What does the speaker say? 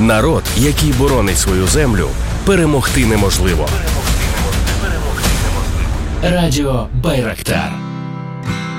Народ, який боронить свою землю, перемогти неможливо. Радіо Байрактар.